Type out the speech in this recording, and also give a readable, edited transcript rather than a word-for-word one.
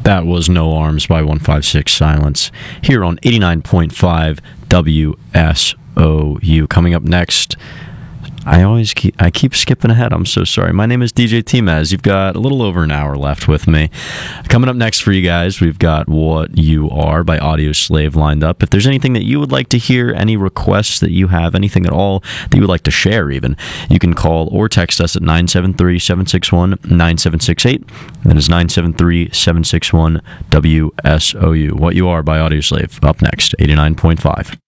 That was No Arms by 156 Silence here on 89.5 WSOU. Coming up next, I keep skipping ahead. I'm so sorry. My name is DJ T-Mez. You've got a little over an hour left with me. Coming up next for you guys, we've got What You Are by Audio Slave lined up. If there's anything that you would like to hear, any requests that you have, anything at all that you would like to share even, you can call or text us at 973-761-9768. That is 973-761-WSOU. What You Are by Audio Slave. Up next, 89.5.